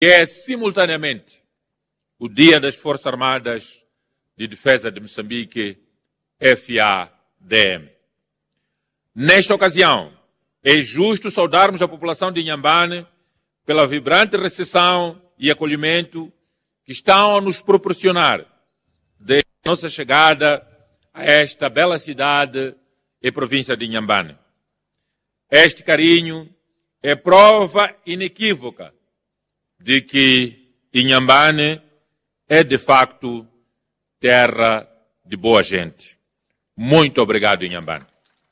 que é simultaneamente o Dia das Forças Armadas de Defesa de Moçambique, FADM. Nesta ocasião, é justo saudarmos a população de Inhambane pela vibrante recepção e acolhimento que estão a nos proporcionar desde a nossa chegada a esta bela cidade e província de Inhambane. Este carinho é prova inequívoca de que Inhambane é, de facto, terra de boa gente. Muito obrigado, Inhambane.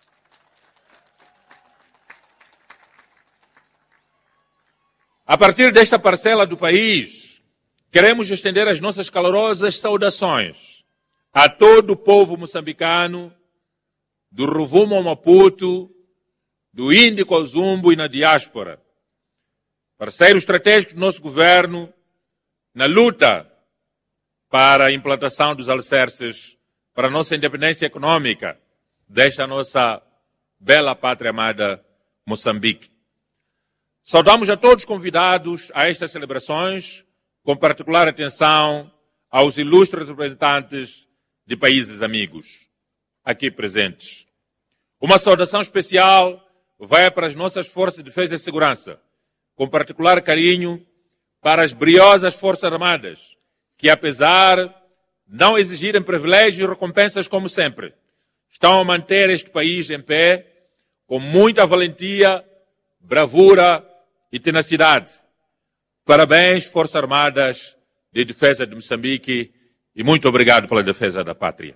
A partir desta parcela do país, queremos estender as nossas calorosas saudações a todo o povo moçambicano, do Ruvumo ao Maputo, do Índico ao Zumbo e na diáspora, parceiros estratégicos do nosso governo na luta para a implantação dos alicerces para a nossa independência econômica desta nossa bela pátria amada Moçambique. Saudamos a todos convidados a estas celebrações, com particular atenção aos ilustres representantes de países amigos aqui presentes. Uma saudação especial vai para as nossas forças de defesa e segurança, com particular carinho para as briosas Forças Armadas, que apesar de não exigirem privilégios e recompensas como sempre, estão a manter este país em pé com muita valentia, bravura e tenacidade. Parabéns, Forças Armadas de Defesa de Moçambique, e muito obrigado pela defesa da pátria.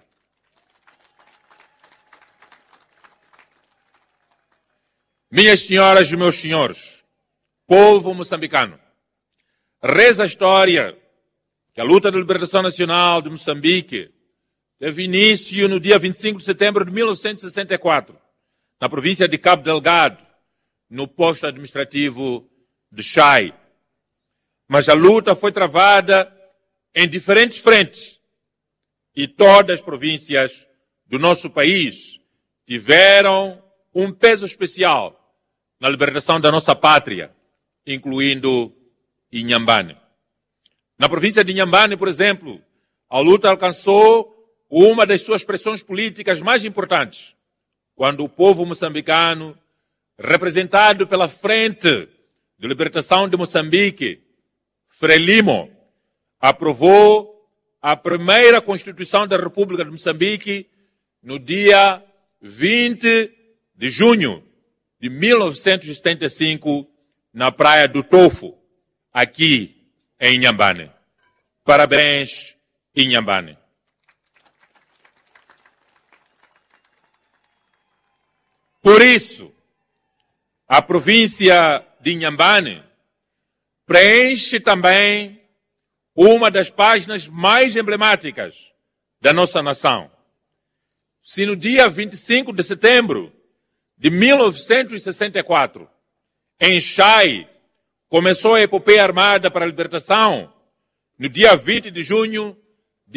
Minhas senhoras e meus senhores, povo moçambicano, reza a história que a luta de libertação nacional de Moçambique teve início no dia 25 de setembro de 1964, na província de Cabo Delgado, no posto administrativo de Chai. Mas a luta foi travada em diferentes frentes e todas as províncias do nosso país tiveram um peso especial na libertação da nossa pátria, incluindo Inhambane. Na província de Inhambane, por exemplo, a luta alcançou uma das suas pressões políticas mais importantes, quando o povo moçambicano, representado pela Frente de Libertação de Moçambique, Frelimo, aprovou a primeira Constituição da República de Moçambique no dia 20 de junho de 1975, na praia do Tofo, aqui em Inhambane. Parabéns, Inhambane. Por isso, a província de Inhambane preenche também uma das páginas mais emblemáticas da nossa nação. Se no dia 25 de setembro de 1964, em Chai, começou a epopeia armada para a libertação, no dia 20 de junho de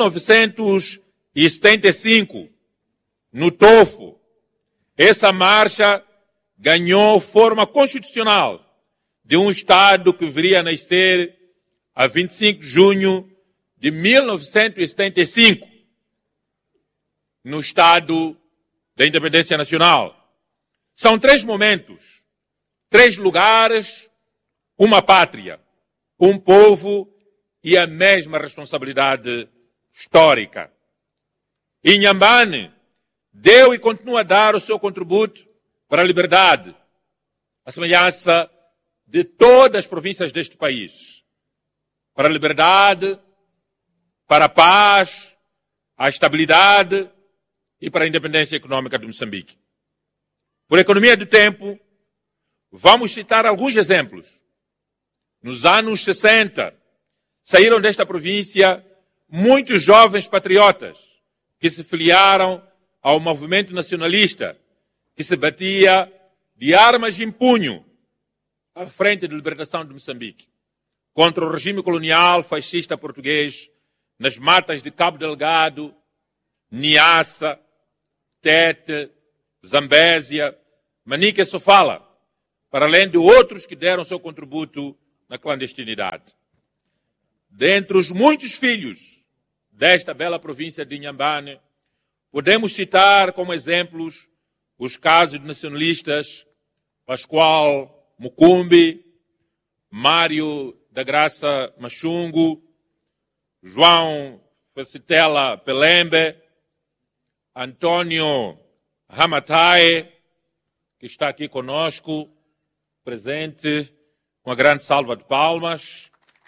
1975, no Tofo, essa marcha ganhou forma constitucional de um Estado que viria a nascer a 25 de junho de 1975, no Estado da Independência Nacional. São 3 momentos, 3 lugares, uma pátria, um povo e a mesma responsabilidade histórica. Inhambane deu e continua a dar o seu contributo para a liberdade, a semelhança de todas as províncias deste país. Para a liberdade, para a paz, a estabilidade e para a independência econômica de Moçambique. Por economia do tempo, vamos citar alguns exemplos. Nos anos 60, saíram desta província muitos jovens patriotas que se filiaram ao movimento nacionalista, que se batia de armas em punho à frente da libertação de Moçambique, contra o regime colonial fascista português nas matas de Cabo Delgado, Niassa, Tete, Zambésia, Manica e Sofala, para além de outros que deram seu contributo na clandestinidade. Dentre os muitos filhos desta bela província de Inhambane, podemos citar como exemplos os casos de nacionalistas Pascoal Mucumbi, Mário da Graça Machungo, João Facitela Pelembe, Antônio Ramatai, que está aqui conosco, presente, com uma grande salva de palmas.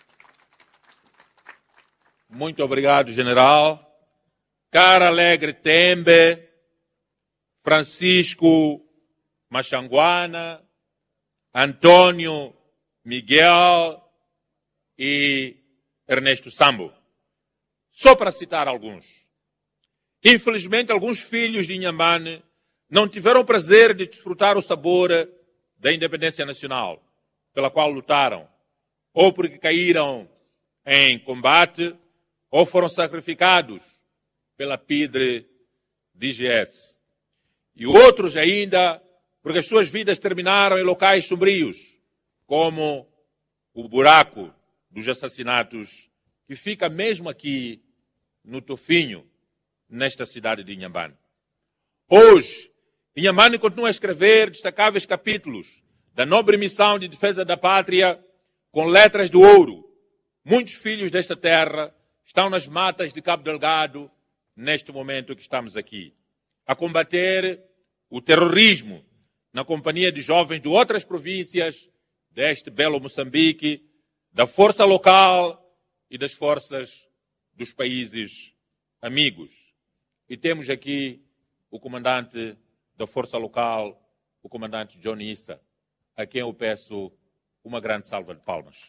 Muito obrigado, general. Cara Alegre Tembe, Francisco Machanguana, Antônio Miguel e Ernesto Sambo. Só para citar alguns. Infelizmente, alguns filhos de Inhambane não tiveram o prazer de desfrutar o sabor da independência nacional, pela qual lutaram, ou porque caíram em combate, ou foram sacrificados pela PIDRE DGS. E outros ainda, porque as suas vidas terminaram em locais sombrios, como o buraco dos assassinatos, que fica mesmo aqui no Tofinho, nesta cidade de Inhambane. Hoje, Inhambane continua a escrever destacáveis capítulos da nobre missão de defesa da pátria com letras de ouro. Muitos filhos desta terra estão nas matas de Cabo Delgado neste momento que estamos aqui, a combater o terrorismo na companhia de jovens de outras províncias deste belo Moçambique, da força local e das forças dos países amigos. E temos aqui o comandante da força local, o comandante Johnny Issa, a quem eu peço uma grande salva de palmas.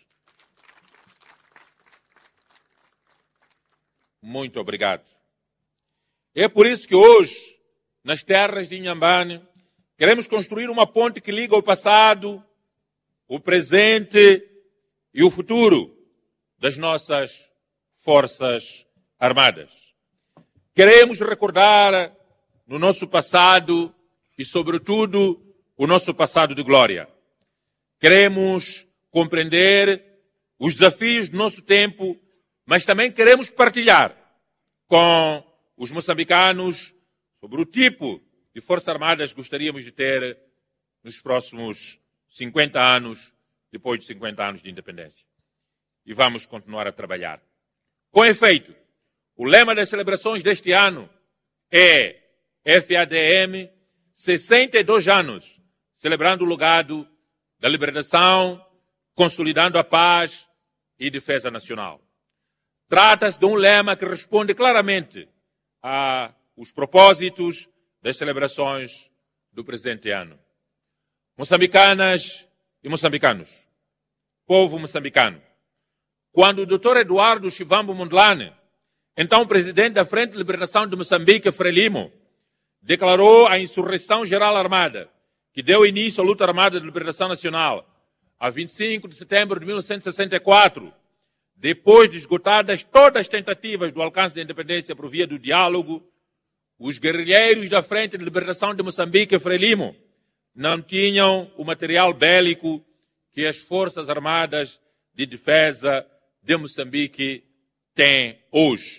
Muito obrigado. É por isso que hoje, nas terras de Inhambane, queremos construir uma ponte que liga o passado, o presente e o futuro das nossas Forças Armadas. Queremos recordar no nosso passado e, sobretudo, o nosso passado de glória. Queremos compreender os desafios do nosso tempo, mas também queremos partilhar com os moçambicanos sobre o tipo de Forças Armadas que gostaríamos de ter nos próximos 50 anos, depois de 50 anos de independência. E vamos continuar a trabalhar. Com efeito, o lema das celebrações deste ano é FADM 62 anos, celebrando o legado da libertação, consolidando a paz e defesa nacional. Trata-se de um lema que responde claramente aos propósitos das celebrações do presente ano. Moçambicanas e moçambicanos, povo moçambicano, quando o Dr. Eduardo Chivambo Mondlane, então presidente da Frente de Libertação de Moçambique, Frelimo, declarou a insurreição geral armada, que deu início à luta armada de libertação nacional, a 25 de setembro de 1964, depois de esgotadas todas as tentativas do alcance da independência por via do diálogo, os guerrilheiros da Frente de Libertação de Moçambique, Frelimo, não tinham o material bélico que as Forças Armadas de Defesa de Moçambique têm hoje.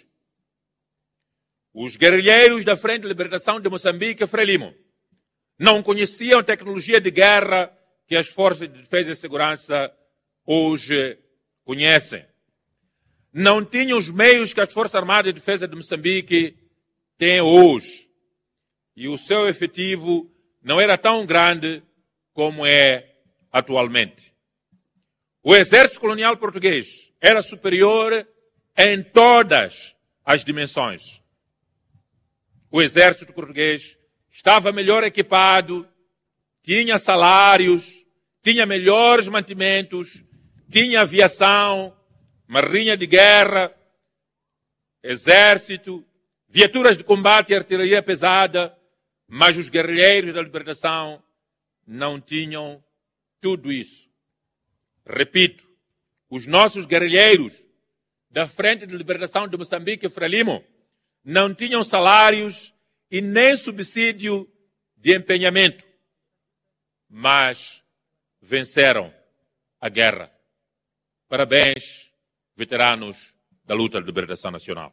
Os guerrilheiros da Frente de Libertação de Moçambique, Frelimo, não conheciam a tecnologia de guerra que as Forças de Defesa e Segurança hoje conhecem. Não tinham os meios que as Forças Armadas de Defesa de Moçambique têm hoje. E o seu efetivo não era tão grande como é atualmente. O exército colonial português era superior em todas as dimensões. O exército português estava melhor equipado, tinha salários, tinha melhores mantimentos, tinha aviação, marinha de guerra, exército, viaturas de combate e artilharia pesada, mas os guerrilheiros da libertação não tinham tudo isso. Repito, os nossos guerrilheiros da Frente de Libertação de Moçambique, Frelimo, não tinham salários e nem subsídio de empenhamento, mas venceram a guerra. Parabéns, veteranos da luta de libertação nacional.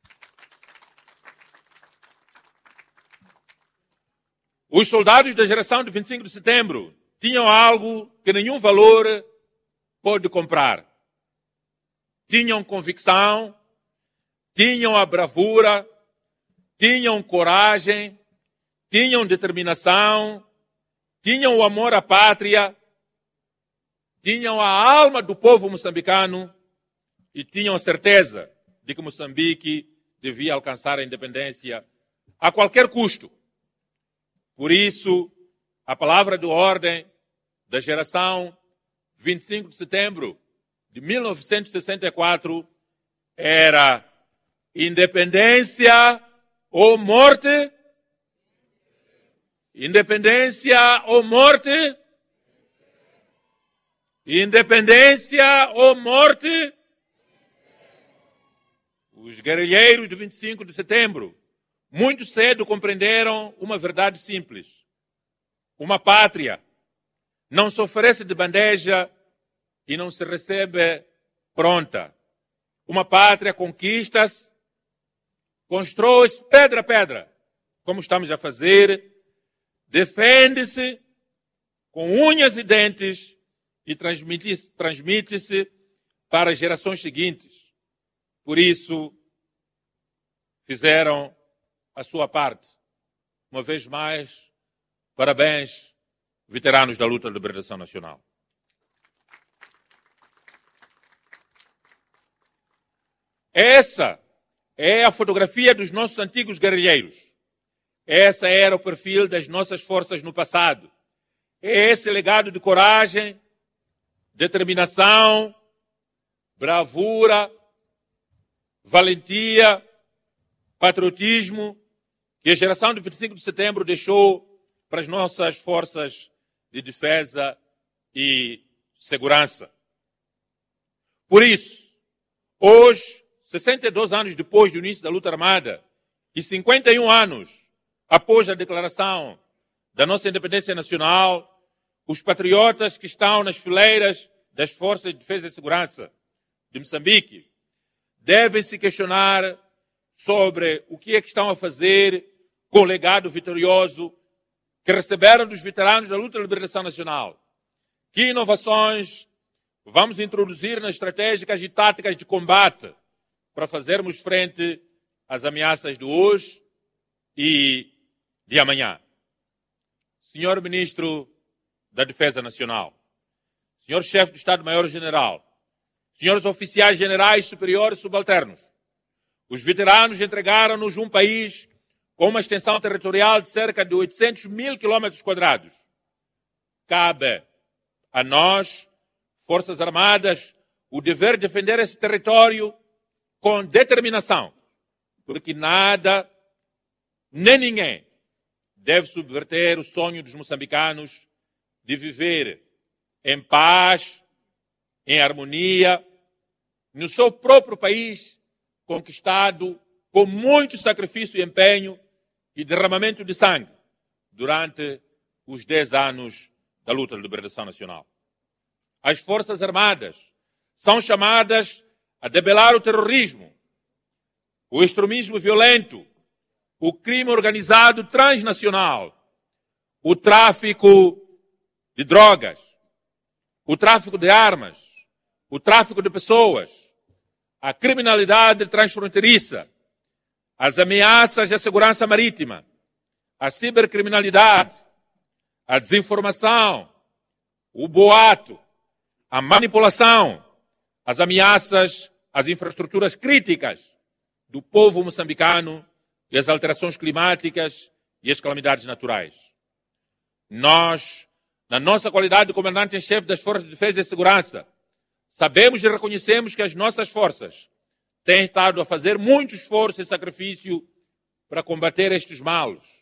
Os soldados da geração de 25 de setembro tinham algo que nenhum valor pode comprar. Tinham convicção, tinham a bravura, tinham coragem, tinham determinação, tinham o amor à pátria, tinham a alma do povo moçambicano e tinham a certeza de que Moçambique devia alcançar a independência a qualquer custo. Por isso, a palavra de ordem da geração 25 de setembro de 1964 era independência ou morte? Independência ou morte? Independência ou morte? Os guerrilheiros de 25 de setembro muito cedo compreenderam uma verdade simples. Uma pátria não se oferece de bandeja e não se recebe pronta. Uma pátria conquista-se, constrói-se pedra a pedra, como estamos a fazer, defende-se com unhas e dentes e transmite-se para as gerações seguintes. Por isso, fizeram a sua parte. Uma vez mais, parabéns, veteranos da luta de libertação nacional. Essa é a fotografia dos nossos antigos guerrilheiros. Esse era o perfil das nossas forças no passado. É esse legado de coragem, determinação, bravura, valentia, patriotismo que a geração de 25 de setembro deixou para as nossas forças de defesa e segurança. Por isso, hoje, 62 anos depois do início da luta armada e 51 anos após a declaração da nossa independência nacional, os patriotas que estão nas fileiras das forças de defesa e segurança de Moçambique devem se questionar sobre o que é que estão a fazer com o legado vitorioso que receberam dos veteranos da luta de libertação nacional. Que inovações vamos introduzir nas estratégicas e táticas de combate para fazermos frente às ameaças de hoje e de amanhã. Senhor Ministro da Defesa Nacional, Senhor Chefe do Estado-Maior-General, Senhores Oficiais Generais Superiores Subalternos, os veteranos entregaram-nos um país com uma extensão territorial de cerca de 800 mil quilómetros quadrados. Cabe a nós, Forças Armadas, o dever de defender esse território com determinação, porque nada, nem ninguém, deve subverter o sonho dos moçambicanos de viver em paz, em harmonia, no seu próprio país, conquistado com muito sacrifício e empenho e derramamento de sangue durante os 10 anos da luta de libertação nacional. As Forças Armadas são chamadas a debelar o terrorismo, o extremismo violento, o crime organizado transnacional, o tráfico de drogas, o tráfico de armas, o tráfico de pessoas, a criminalidade transfronteiriça, as ameaças à segurança marítima, a cibercriminalidade, a desinformação, o boato, a manipulação, as ameaças às infraestruturas críticas do povo moçambicano e as alterações climáticas e as calamidades naturais. Nós, na nossa qualidade de comandante em chefe das Forças de Defesa e Segurança, sabemos e reconhecemos que as nossas forças têm estado a fazer muito esforço e sacrifício para combater estes males.